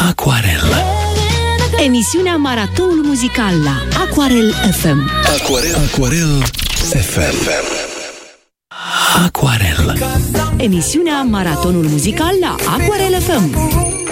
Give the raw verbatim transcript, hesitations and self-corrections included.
Aquarel. Emisiunea Maratonul Muzical la Aquarel F M. Aquarel, Aquarel F M. Aquarel. Emisiunea Maratonul Muzical la Aquarel F M.